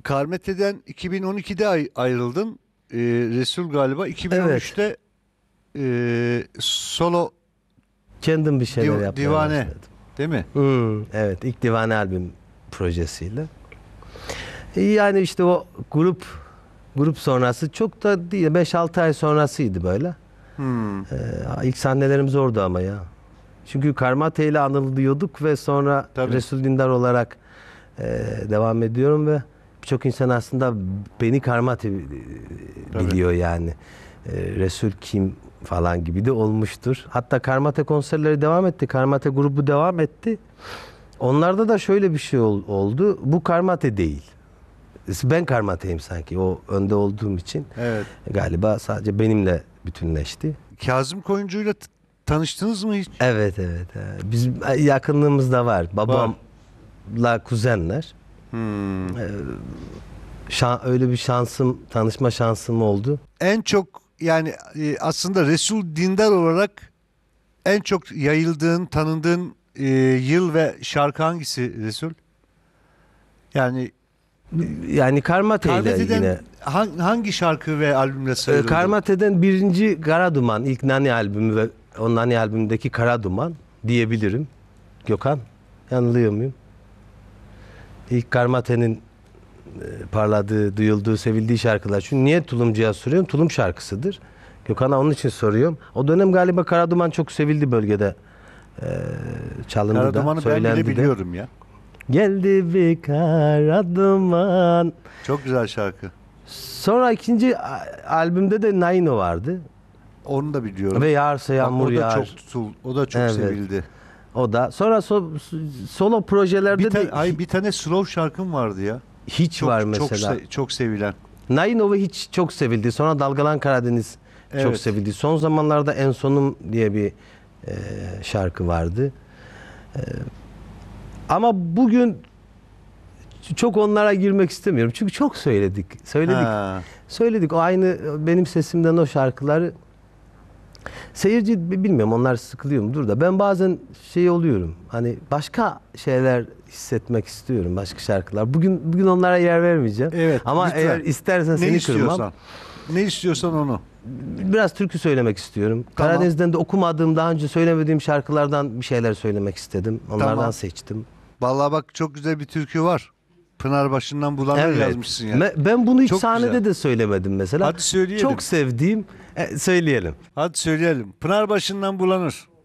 Karmete'den 2012'de ayrıldın. Resul galiba 2013'te solo Kendim bir şeyler yapmaya divane başladım. değil mi? Evet, ilk divane albüm projesiyle. Yani işte o grup sonrası çok da değil, 5-6 ay sonrasıydı böyle. İlk sahnelerimiz orada ama ya. Çünkü Karmate ile anılıyorduk ve sonra Tabii. Resul Dindar olarak devam ediyorum ve birçok insan aslında beni Karmate biliyor yani. Resul kim falan gibi de olmuştur. Hatta Karmate konserleri devam etti. Karmate grubu devam etti. Onlarda da şöyle bir şey oldu. Bu Karmate değil. Ben Karmate'yim sanki o önde olduğum için. Evet. Galiba sadece benimle bütünleşti. Kazım Koyuncu'yla tanıştınız mı hiç? Evet. Biz yakınlığımızda var. Babamla kuzenler. Öyle bir tanışma şansım oldu. En çok yani aslında Resul Dindar olarak en çok yayıldığın, tanındığın yıl ve şarkı hangisi Resul? Yani Karmate ile Karmete'den yine. hangi şarkı ve albümle sayılır? Karmate'den birinci Kara Duman, ilk Nani albümü ve o Nani albümündeki Kara Duman diyebilirim. Gökhan, yanılıyor muyum? İlk Karmate'nin parladığı, duyulduğu, sevildiği şarkılar. Çünkü niye tulumcuya soruyorum? Tulum şarkısıdır. Gökhan'a onun için soruyorum. O dönem galiba Kara Duman çok sevildi bölgede. Çalındı Kara da, Duman'ı ben söylendi bile de. biliyorum ya. Geldi bir kara duman. Çok güzel şarkı. Sonra ikinci albümde de Naino vardı. Onu da biliyorum. Ve Yağarsa Yağmur Yağar. O da çok Evet. sevildi. O da. Sonra solo projelerde Bir tane slow şarkım vardı ya. hiç var mesela. Çok sevilen. Naino ve hiç çok sevildi. Sonra Dalgalan Karadeniz çok Evet. sevildi. Son zamanlarda En Sonum diye bir şarkı vardı. Ama bugün çok onlara girmek istemiyorum. Çünkü çok söyledik. Ha. Söyledik. O aynı benim sesimden o şarkıları. Seyirci bilmiyorum onlar sıkılıyor mudur da ben bazen oluyorum. Hani başka şeyler hissetmek istiyorum. Başka şarkılar. Bugün onlara yer vermeyeceğim. Evet, Ama lütfen. eğer istersen seni kırmam. Ne istiyorsan onu. Biraz türkü söylemek istiyorum. Tamam. Karadeniz'den de okumadığım, daha önce söylemediğim şarkılardan bir şeyler söylemek istedim. Onlardan Tamam. seçtim. Vallahi bak çok güzel bir türkü var. Pınarbaşı'ndan Bulanır yazmışsın ya. Ben bunu hiç Çok sahnede güzel. de söylemedim mesela. Hadi söyleyelim. Çok sevdiğim, söyleyelim. Hadi söyleyelim. Pınarbaşı'ndan Bulanır.